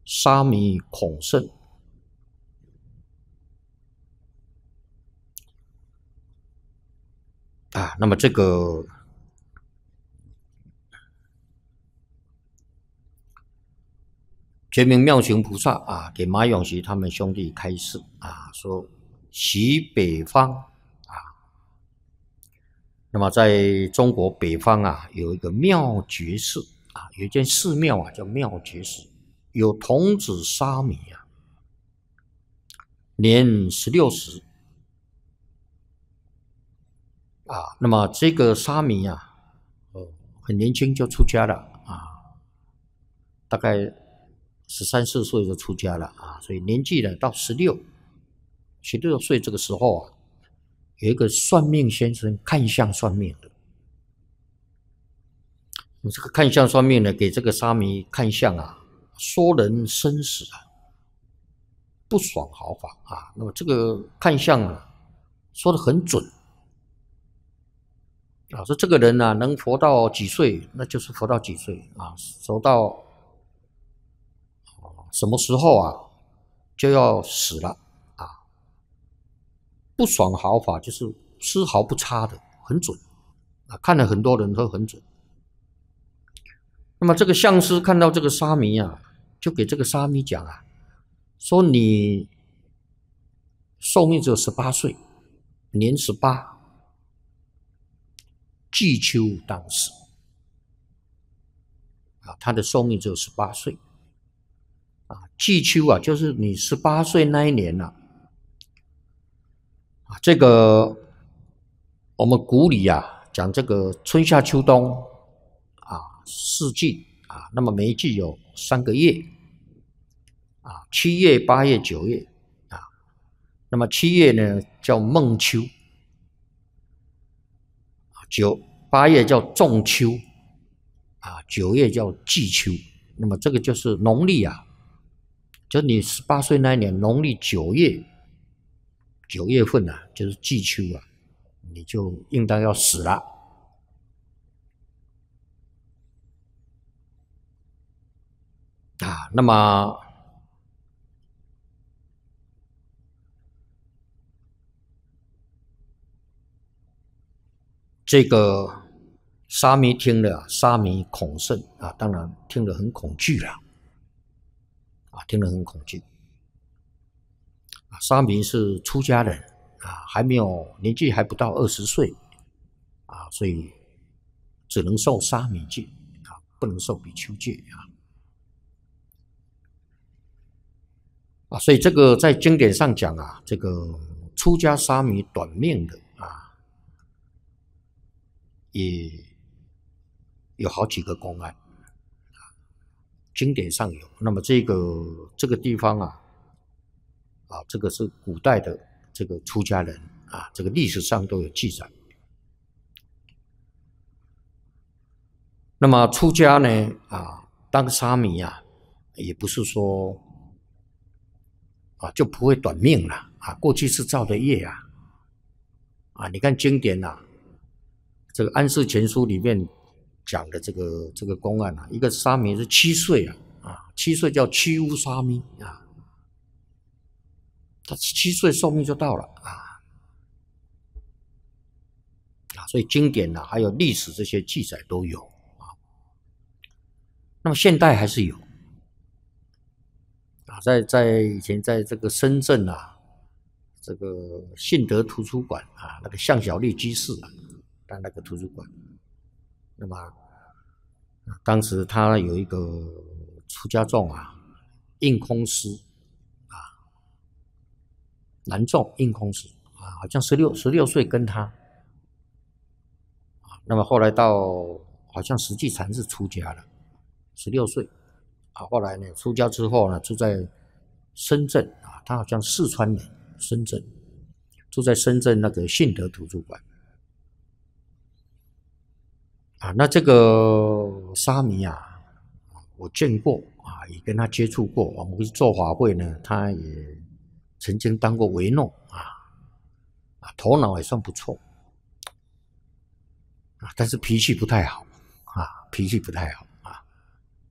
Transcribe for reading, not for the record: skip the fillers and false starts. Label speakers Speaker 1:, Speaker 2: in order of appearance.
Speaker 1: 沙弥孔圣啊，那么这个觉明妙行菩萨啊，给马永琪他们兄弟开示啊，说习北方啊，那么在中国北方啊，有一个妙觉寺啊，有一间寺庙啊，叫妙觉寺，有童子沙弥啊，年16时啊，那么这个沙弥啊，很年轻就出家了啊，大概13、14岁就出家了啊，所以年纪呢到16岁这个时候啊，有一个算命先生看相算命的，这个看相算命呢，给这个沙弥看相啊，说人生死啊，不爽好法啊，那么这个看相啊，说得很准。啊，说这个人啊，能活到几岁，那就是活到几岁啊，活到什么时候啊，就要死了啊。不爽好法就是丝毫不差的，很准啊，看了很多人都很准。那么这个相师看到这个沙弥啊，就给这个沙弥讲啊，说你寿命只有18岁，年18。季秋当时啊，他的寿命只有18岁啊。季秋啊，就是你18岁那一年啊，这个我们古里啊讲这个春夏秋冬啊4季啊，那么每一季有3个月啊，7月、8月、9月啊。那么7月呢叫孟秋，8月叫仲秋啊，9月叫季秋。那么这个就是农历啊，就你18岁那一年农历9月份啊，就是季秋啊，你就应当要死了啊。那么这个沙弥听了，沙弥恐甚啊，当然听了很恐惧了啊，听了很恐惧啊。沙弥是出家人啊，还没有年纪还不到20岁啊，所以只能受沙弥戒啊，不能受比丘戒啊。所以这个在经典上讲啊，这个出家沙弥短命的啊，也有好几个公案，经典上有。那么这个地方啊，这个是古代的这个出家人啊，这个历史上都有记载。那么出家呢啊，当沙弥啊，也不是说啊就不会短命了啊，过去是造的业啊，你看经典啊，这个《安世全书》里面讲的这个公案啊，一个沙弥是7岁7岁叫屈巫沙弥啊，他7岁寿命就到了所以经典啊还有历史这些记载都有啊。那么现代还是有啊，在以前在这个深圳啊，这个信德图书馆啊，那个向小丽居士啊，在那个图书馆，那么当时他有一个出家众啊，应空师啊，男众应空师啊，好像16岁跟他那么后来到好像实际禅是出家了，16岁啊，后来呢出家之后呢，住在深圳啊，他好像四川人，深圳住在深圳那个信德图书馆啊。那这个沙弥啊，我见过啊，也跟他接触过。我们做法会呢，他也曾经当过维诺头脑也算不错但是脾气不太好脾气不太好。